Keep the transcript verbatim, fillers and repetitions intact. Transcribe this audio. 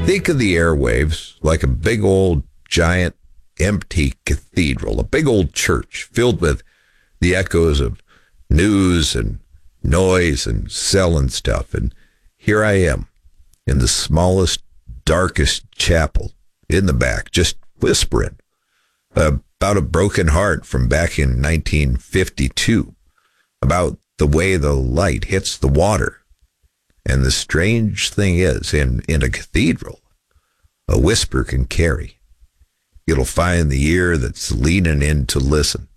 Think of the airwaves like a big old giant empty cathedral, a big old church filled with the echoes of news and noise and selling stuff. And here I am in the smallest, darkest chapel in the back, just whispering about a broken heart from back in nineteen fifty-two, about the way the light hits the water. And the strange thing is, in, in a cathedral, a whisper can carry. It'll find the ear that's leaning in to listen.